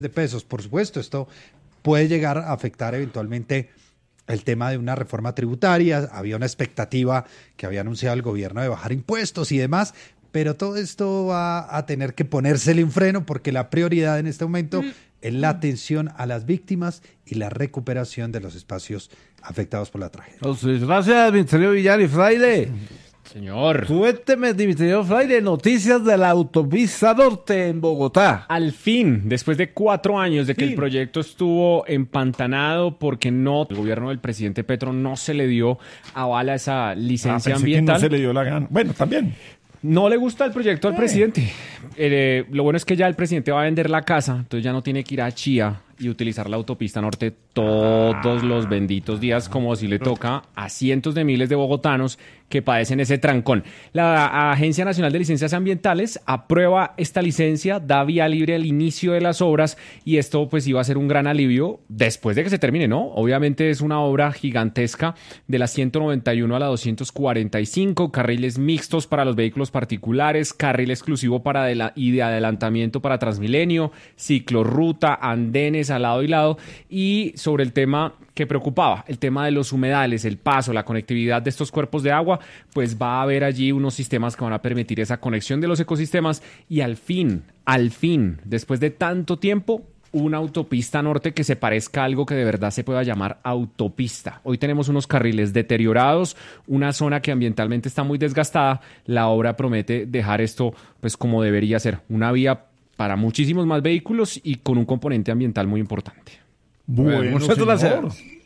de pesos. Por supuesto, esto puede llegar a afectar eventualmente el tema de una reforma tributaria. Había una expectativa que había anunciado el gobierno de bajar impuestos y demás, pero todo esto va a tener que ponérsele un freno porque la prioridad en este momento es la atención a las víctimas y la recuperación de los espacios afectados por la tragedia. Entonces, gracias, Ministerio Villar y Fraile. Señor. Cuénteme, Ministerio Fraile, noticias de la autopista norte en Bogotá. Al fin, después de 4 años de que el proyecto estuvo empantanado porque el gobierno del presidente Petro no se le dio aval a esa licencia pensé ambiental. que no se le dio la gana. Bueno, también. No le gusta el proyecto al presidente. Lo bueno es que ya el presidente va a vender la casa, entonces ya no tiene que ir a Chía y utilizar la autopista norte todos los benditos días, como si le toca a cientos de miles de bogotanos que padecen ese trancón. La Agencia Nacional de Licencias Ambientales aprueba esta licencia, da vía libre al inicio de las obras y esto pues iba a ser un gran alivio después de que se termine, ¿no? Obviamente es una obra gigantesca de la 191 a la 245, carriles mixtos para los vehículos particulares, carril exclusivo y de adelantamiento para Transmilenio, ciclorruta, andenes a lado y lado, y sobre el tema que preocupaba, el tema de los humedales, el paso, la conectividad de estos cuerpos de agua, pues va a haber allí unos sistemas que van a permitir esa conexión de los ecosistemas y al fin, después de tanto tiempo, una autopista norte que se parezca a algo que de verdad se pueda llamar autopista. Hoy tenemos unos carriles deteriorados, una zona que ambientalmente está muy desgastada. La obra promete dejar esto pues como debería ser, una vía para muchísimos más vehículos y con un componente ambiental muy importante. Bueno, muchas gracias.